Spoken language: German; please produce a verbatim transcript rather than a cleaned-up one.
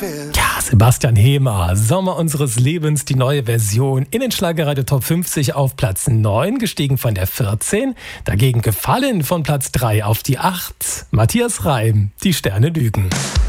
Ja, Sebastian Hehmer, Sommer unseres Lebens, die neue Version in den Schlagerradio Top fünfzig auf Platz neun, gestiegen von der vierzehn, dagegen gefallen von Platz drei auf die acht. Matthias Reim, die Sterne lügen.